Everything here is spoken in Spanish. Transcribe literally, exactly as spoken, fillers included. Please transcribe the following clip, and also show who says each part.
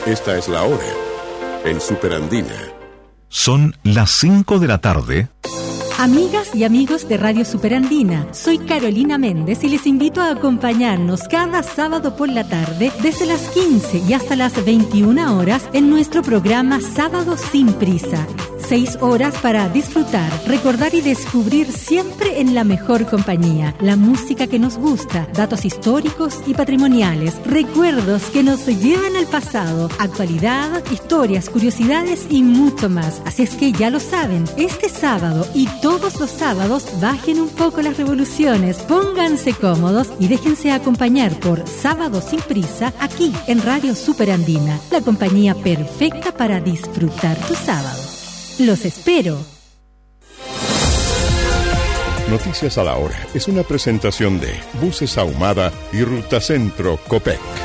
Speaker 1: Esta es la hora en Superandina.
Speaker 2: Son las cinco de la tarde.
Speaker 3: Amigas y amigos de Radio Superandina, soy Carolina Méndez y les invito a acompañarnos cada sábado por la tarde desde las quince y hasta las veintiuna horas en nuestro programa Sábado Sin Prisa. Seis horas para disfrutar, recordar y descubrir siempre en la mejor compañía. La música que nos gusta, datos históricos y patrimoniales, recuerdos que nos llevan al pasado, actualidad, historias, curiosidades y mucho más. Así es que ya lo saben, este sábado y todos los sábados bajen un poco las revoluciones, pónganse cómodos y déjense acompañar por Sábado Sin Prisa aquí en Radio Superandina, la compañía perfecta para disfrutar tu sábado. Los espero.
Speaker 1: Noticias a la hora es una presentación de Buses Ahumada y Ruta Centro Copec.